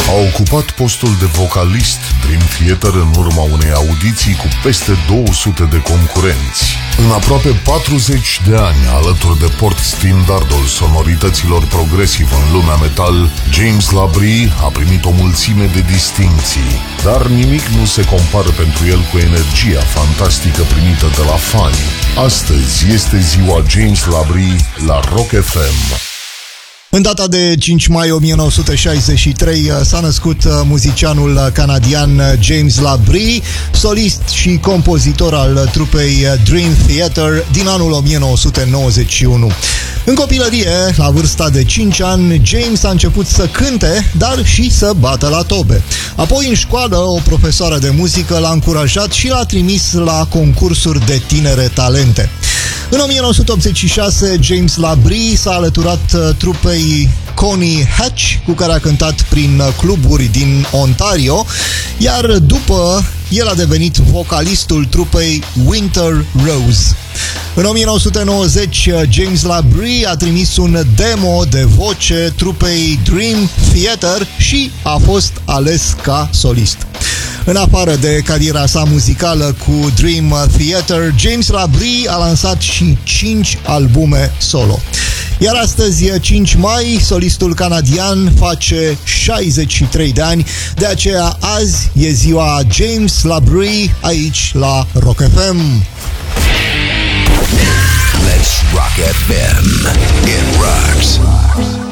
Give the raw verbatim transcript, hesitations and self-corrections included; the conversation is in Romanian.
A ocupat postul de vocalist Dream Theater în urma unei audiții cu peste două sute de concurenți. În aproape patruzeci de ani, alături de port standardul sonorităților progresiv în lumea metal, James LaBrie a primit o mulțime de distincții, dar nimic nu se compară pentru el cu energia fantastică primită de la fani. Astăzi este ziua James LaBrie la Rock F M. În data de cinci mai o mie nouă sute șaizeci și trei s-a născut muzicianul canadian James LaBrie, solist și compozitor al trupei Dream Theater din anul o mie nouă sute nouăzeci și unu. În copilărie, la vârsta de cinci ani, James a început să cânte, dar și să bată la tobe. Apoi, în școală, o profesoară de muzică l-a încurajat și l-a trimis la concursuri de tinere talente. În o mie nouă sute optzeci și șase, James LaBrie s-a alăturat trupei Connie Hatch, cu care a cântat prin cluburi din Ontario, iar după el a devenit vocalistul trupei Winter Rose. În o mie nouă sute nouăzeci, James LaBrie a trimis un demo de voce trupei Dream Theater și a fost ales ca solist. În afară de cariera sa muzicală cu Dream Theater, James LaBrie a lansat și cinci albume solo. Iar astăzi, cinci mai, solistul canadian face șaizeci și trei de ani, de aceea azi e ziua James LaBrie aici la Rock F M. Let's Rock F M. It rocks.